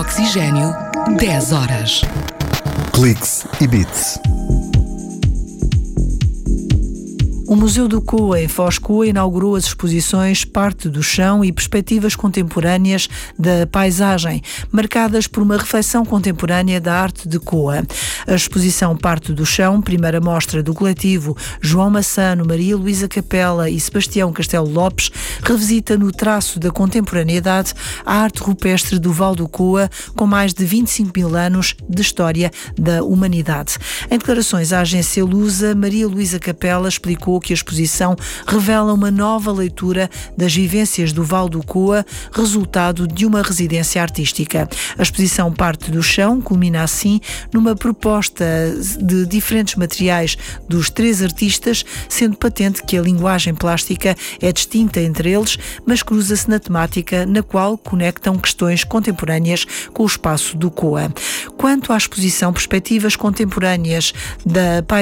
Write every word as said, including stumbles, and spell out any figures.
Oxigênio, dez horas. Cliques e Bits. O Museu do Coa, em Foz Coa, inaugurou as exposições Parte do Chão e Perspectivas Contemporâneas da Paisagem, marcadas por uma reflexão contemporânea da arte de Coa. A exposição Parte do Chão, primeira mostra do coletivo João Massano, Maria Luísa Capela e Sebastião Castelo Lopes, revisita no traço da contemporaneidade a arte rupestre do Val do Coa, com mais de vinte e cinco mil anos de história da humanidade. Em declarações à agência Lusa, Maria Luísa Capela explicou que a exposição revela uma nova leitura das vivências do Val do Coa, resultado de uma residência artística. A exposição Parte do Chão culmina assim numa proposta de diferentes materiais dos três artistas, sendo patente que a linguagem plástica é distinta entre eles, mas cruza-se na temática na qual conectam questões contemporâneas com o espaço do Coa. Quanto à exposição Perspectivas Contemporâneas da